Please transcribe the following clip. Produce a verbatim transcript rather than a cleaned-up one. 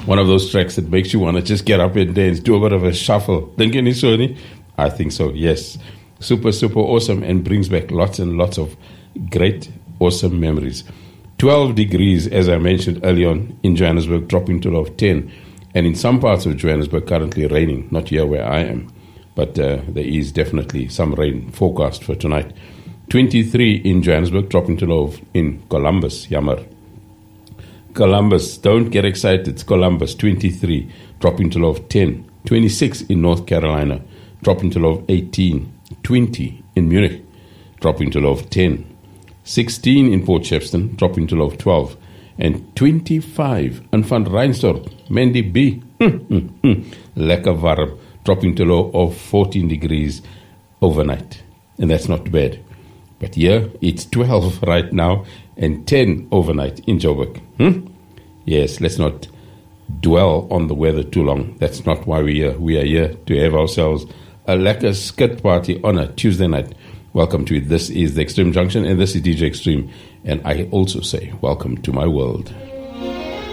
one of those tracks that makes you want to just get up and dance, do a bit of a shuffle. I think so, yes. Super, super awesome, and brings back lots and lots of great, awesome memories. twelve degrees, as I mentioned early on, in Johannesburg, dropping to low of ten. And in some parts of Johannesburg, currently raining, not here where I am. But uh, there is definitely some rain forecast for tonight. twenty-three in Johannesburg, dropping to low of in Columbus, Yammer. Columbus, don't get excited, it's Columbus, twenty-three, dropping to low of ten. twenty-six in North Carolina, dropping to low of eighteen. twenty in Munich, dropping to low of ten. sixteen in Port Shepstone, dropping to low of twelve. And twenty-five in Van Reinsdorp, Mandy B, lekker warm, dropping to low of fourteen degrees overnight. And that's not bad. But here, it's twelve right now and ten overnight in Joburg. Hmm? Yes, let's not dwell on the weather too long. That's not why we're here. We are here to have ourselves a lekker skit party on a Tuesday night. Welcome to it. This is the Extreme Junction, and this is D J Extreme. And I also say, welcome to my world.